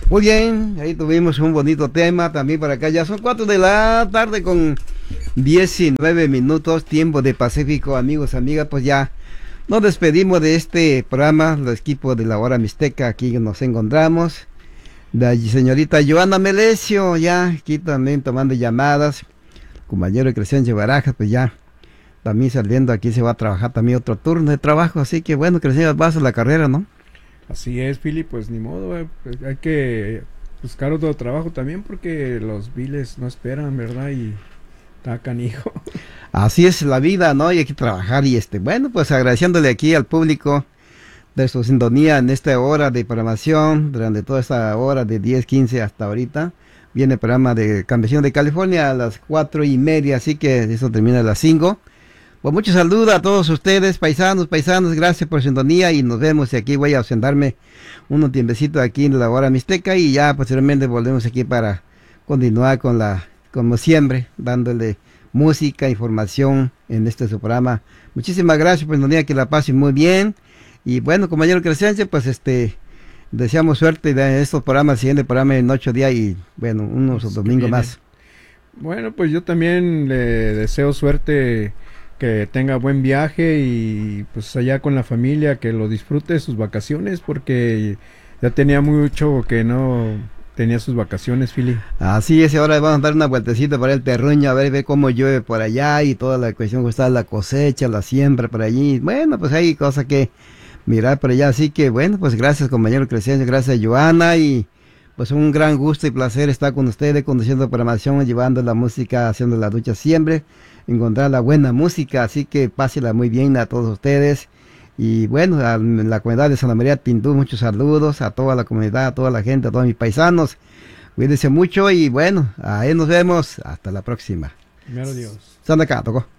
Muy bien, ahí tuvimos un bonito tema también por acá. Ya son 4 de la tarde con 19 minutos, tiempo de Pacífico, amigos, amigas. Pues ya nos despedimos de este programa, los equipos de la Hora Mixteca. Aquí nos encontramos. La señorita Joana Melesio, ya aquí también tomando llamadas. Compañero de Crescencia Barajas, pues ya también saliendo aquí se va a trabajar también otro turno de trabajo. Así que bueno, Crescencia, vas a la carrera, ¿no? Así es, Philly, pues ni modo, pues hay que buscar otro trabajo también porque los biles no esperan, ¿verdad? Y está canijo. Así es la vida, ¿no? Y hay que trabajar y bueno, pues agradeciéndole aquí al público de su sintonía en esta hora de programación, durante toda esta hora de 10:15 hasta ahorita. Viene el programa de Campesino de California a las 4:30, así que eso termina a las 5. Pues muchos saludos a todos ustedes, paisanos, gracias por su sintonía y nos vemos. Y aquí voy a ausentarme unos tiempecitos aquí en la Hora Mixteca y ya posteriormente volvemos aquí para continuar con como siempre, dándole música, información en este su programa. Muchísimas gracias por su sintonía, que la pasen muy bien. Y bueno, compañero Crescencia, pues deseamos suerte en estos programas, siguiente programa en 8 días y bueno, unos Pues, domingos más. Bueno, pues yo también le deseo suerte, que tenga buen viaje y pues allá con la familia, que lo disfrute de sus vacaciones, porque ya tenía mucho que no tenía sus vacaciones, Philly. Así es, y ahora vamos a dar una vueltecita para el terruño, a ver cómo llueve por allá y toda la cuestión que está la cosecha, la siembra por allí. Bueno, pues hay cosas que mirar por allá, así que bueno, pues gracias compañero Crescencia, gracias Joana y pues un gran gusto y placer estar con ustedes conduciendo programación, llevando la música, haciendo la ducha siempre, encontrar la buena música, así que pásela muy bien a todos ustedes. Y bueno, a la comunidad de Santa María Tindú, muchos saludos a toda la comunidad, a toda la gente, a todos mis paisanos. Cuídense mucho y bueno, ahí nos vemos. Hasta la próxima. Primero Dios. Santa Cá, tocó.